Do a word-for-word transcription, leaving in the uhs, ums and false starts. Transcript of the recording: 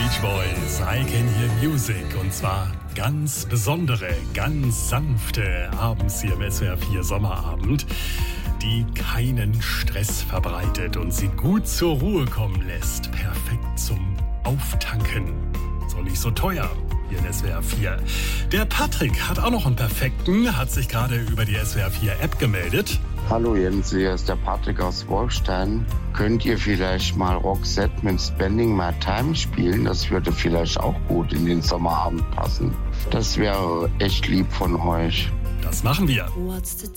Beach Boys, I Can Hear Music. Und zwar ganz besondere, ganz sanfte abends hier im S W R vier Sommerabend, die keinen Stress verbreitet und sie gut zur Ruhe kommen lässt. Perfekt zum Auftanken. Ist auch nicht so teuer hier in S W R vier. Der Patrick hat auch noch einen perfekten, hat sich gerade über die S W R vier App gemeldet. Hallo Jens, hier ist der Patrick aus Wolfstein. Könnt ihr vielleicht mal Roxette mit Spending My Time spielen? Das würde vielleicht auch gut in den Sommerabend passen. Das wäre echt lieb von euch. Das machen wir. What's the